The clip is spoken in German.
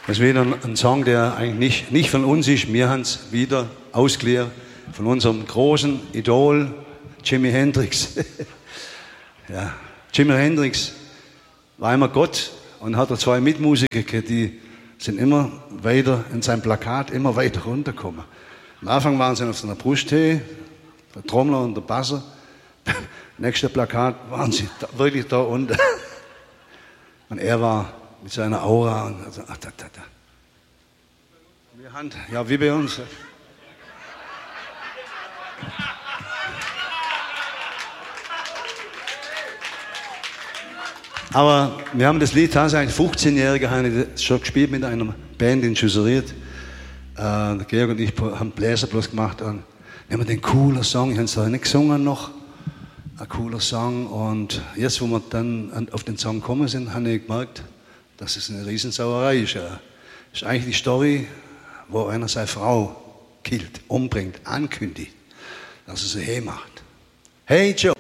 Das ist wieder ein Song, der eigentlich nicht von uns ist. Wir haben es wieder ausgeliehen von unserem großen Idol Jimi Hendrix. Ja, Jimi Hendrix war einmal Gott und hat zwei Mitmusiker gehabt, die sind immer weiter in seinem Plakat immer weiter runtergekommen. Am Anfang waren sie auf seiner Brusthöhe, der Trommler und der Basser. Nächste Plakat waren sie wirklich da unten. Und er war mit seiner Aura und also, Wir haben, ja, wie bei uns. Aber wir haben das Lied tatsächlich, 15-Jährige haben schon gespielt mit einer Band in Jusseriert. Der Georg und ich haben Bläser bloß gemacht und wir haben den coolen Song, ich habe es da nicht gesungen noch, ein cooler Song. Und jetzt, wo wir dann auf den Song gekommen sind, habe ich gemerkt, dass es eine Riesensauerei ist. Das ist eigentlich die Story, wo einer seine Frau killt, umbringt, ankündigt, dass er sie hey macht. Hey Joe!